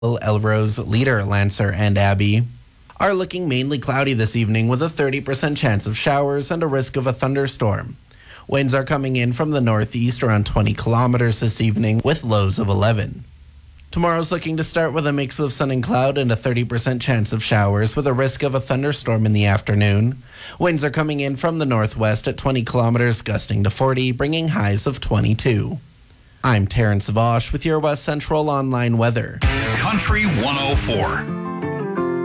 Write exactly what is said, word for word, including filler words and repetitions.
Elrose, Leader, Lancer, and Abbey are looking mainly cloudy this evening with a thirty percent chance of showers and a risk of a thunderstorm. Winds are coming in from the northeast around twenty kilometers this evening with lows of eleven. Tomorrow's looking to start with a mix of sun and cloud and a thirty percent chance of showers with a risk of a thunderstorm in the afternoon. Winds are coming in from the northwest at twenty kilometers, gusting to forty, bringing highs of twenty-two. I'm Terrence Vosh with your West Central Online weather. Country one oh four.